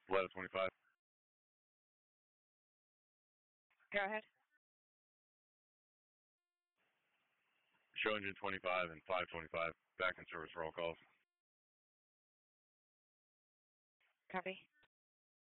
1125. Go ahead. Show engine 25 and 525. Back in service for all calls. Copy.